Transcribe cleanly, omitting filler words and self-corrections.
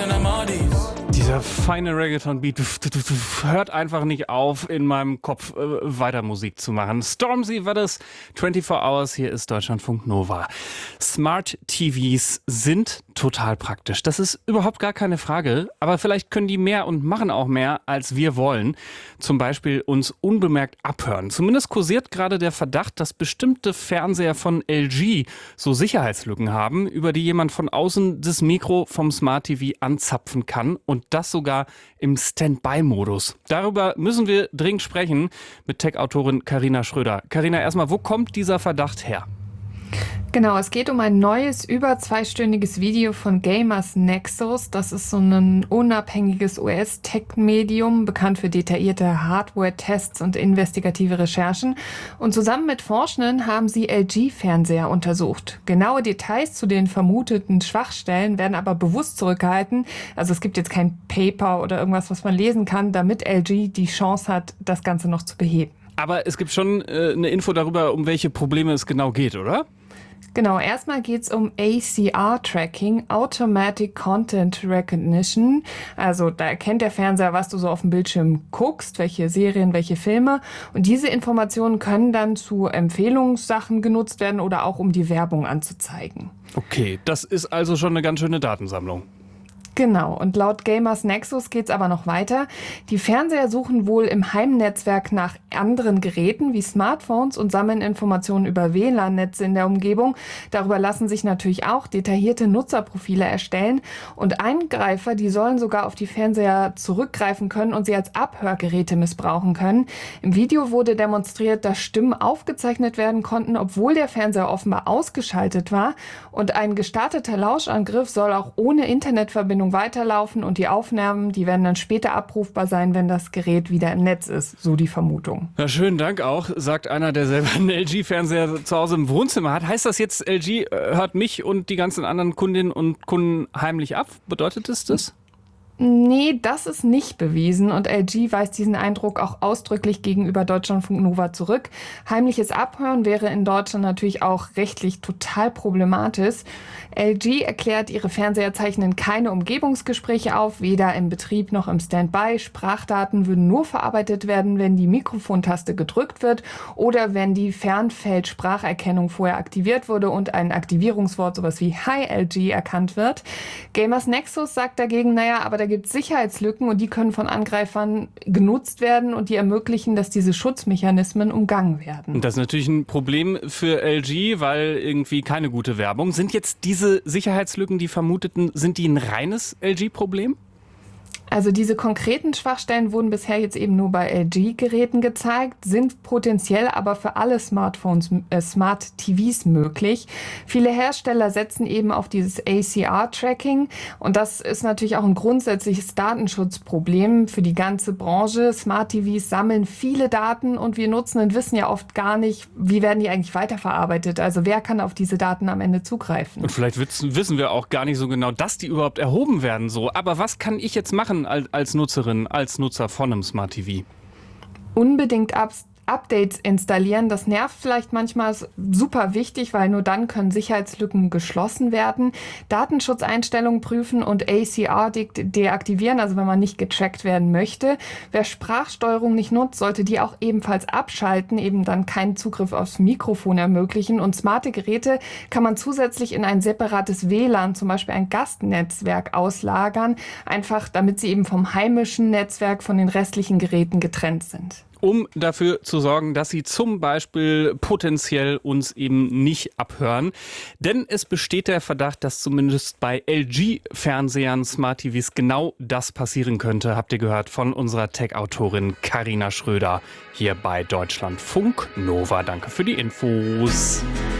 Dieser feine Reggaeton-Beat hört einfach nicht auf, in meinem Kopf weiter Musik zu machen. Stormzy war das, 24 Hours, hier ist Deutschlandfunk Nova. Smart TVs sind total praktisch. Das ist überhaupt gar keine Frage. Aber vielleicht können die mehr und machen auch mehr, als wir wollen. Zum Beispiel uns unbemerkt abhören. Zumindest kursiert gerade der Verdacht, dass bestimmte Fernseher von LG so Sicherheitslücken haben, über die jemand von außen das Mikro vom Smart TV anzapfen kann. Und das sogar im Standby-Modus. Darüber müssen wir dringend sprechen mit Tech-Autorin Carina Schröder. Carina, erstmal, wo kommt dieser Verdacht her? Genau, es geht um ein neues, über 2-stündiges Video von Gamers Nexus. Das ist so ein unabhängiges US-Tech-Medium, bekannt für detaillierte Hardware-Tests und investigative Recherchen. Und zusammen mit Forschenden haben sie LG-Fernseher untersucht. Genaue Details zu den vermuteten Schwachstellen werden aber bewusst zurückgehalten. Also es gibt jetzt kein Paper oder irgendwas, was man lesen kann, damit LG die Chance hat, das Ganze noch zu beheben. Aber es gibt schon eine Info darüber, um welche Probleme es genau geht, oder? Genau, erstmal geht's um ACR-Tracking, Automatic Content Recognition. Also da erkennt der Fernseher, was du so auf dem Bildschirm guckst, welche Serien, welche Filme. Und diese Informationen können dann zu Empfehlungssachen genutzt werden oder auch um die Werbung anzuzeigen. Okay, das ist also schon eine ganz schöne Datensammlung. Genau, und laut Gamers Nexus geht's aber noch weiter. Die Fernseher suchen wohl im Heimnetzwerk nach anderen Geräten wie Smartphones und sammeln Informationen über WLAN-Netze in der Umgebung. Darüber lassen sich natürlich auch detaillierte Nutzerprofile erstellen. Und Eingreifer, die sollen sogar auf die Fernseher zurückgreifen können und sie als Abhörgeräte missbrauchen können. Im Video wurde demonstriert, dass Stimmen aufgezeichnet werden konnten, obwohl der Fernseher offenbar ausgeschaltet war. Und ein gestarteter Lauschangriff soll auch ohne Internetverbindung weiterlaufen und die Aufnahmen, die werden dann später abrufbar sein, wenn das Gerät wieder im Netz ist, so die Vermutung. Ja, schönen Dank auch, sagt einer, der selber einen LG-Fernseher zu Hause im Wohnzimmer hat. Heißt das jetzt, LG hört mich und die ganzen anderen Kundinnen und Kunden heimlich ab? Bedeutet es das? Nee, das ist nicht bewiesen und LG weist diesen Eindruck auch ausdrücklich gegenüber Deutschlandfunk Nova zurück. Heimliches Abhören wäre in Deutschland natürlich auch rechtlich total problematisch. LG erklärt, ihre Fernseher zeichnen keine Umgebungsgespräche auf, weder im Betrieb noch im Standby. Sprachdaten würden nur verarbeitet werden, wenn die Mikrofontaste gedrückt wird oder wenn die Fernfeldspracherkennung vorher aktiviert wurde und ein Aktivierungswort, sowas wie Hi LG, erkannt wird. Gamers Nexus sagt dagegen, aber da gibt es Sicherheitslücken und die können von Angreifern genutzt werden und die ermöglichen, dass diese Schutzmechanismen umgangen werden. Und das ist natürlich ein Problem für LG, weil irgendwie keine gute Werbung. Sind jetzt diese Sicherheitslücken, die vermuteten, sind die ein reines LG-Problem? Also diese konkreten Schwachstellen wurden bisher jetzt eben nur bei LG-Geräten gezeigt, sind potenziell aber für alle Smartphones, Smart TVs möglich. Viele Hersteller setzen eben auf dieses ACR-Tracking und das ist natürlich auch ein grundsätzliches Datenschutzproblem für die ganze Branche. Smart TVs sammeln viele Daten und wir Nutzenden wissen ja oft gar nicht, wie werden die eigentlich weiterverarbeitet. Also wer kann auf diese Daten am Ende zugreifen? Und vielleicht wissen wir auch gar nicht so genau, dass die überhaupt erhoben werden. So. Aber was kann ich jetzt machen als Nutzerin, als Nutzer von einem Smart TV? Unbedingt Updates installieren. Das nervt vielleicht manchmal, ist super wichtig, weil nur dann können Sicherheitslücken geschlossen werden. Datenschutzeinstellungen prüfen und ACR deaktivieren, also wenn man nicht getrackt werden möchte. Wer Sprachsteuerung nicht nutzt, sollte die auch ebenfalls abschalten, eben dann keinen Zugriff aufs Mikrofon ermöglichen. Und smarte Geräte kann man zusätzlich in ein separates WLAN, zum Beispiel ein Gastnetzwerk, auslagern, einfach damit sie eben vom heimischen Netzwerk von den restlichen Geräten getrennt sind. Um dafür zu sorgen, dass sie zum Beispiel potenziell uns eben nicht abhören. Denn es besteht der Verdacht, dass zumindest bei LG-Fernsehern, Smart TVs genau das passieren könnte. Habt ihr gehört von unserer Tech-Autorin Carina Schröder hier bei Deutschlandfunk Nova. Danke für die Infos.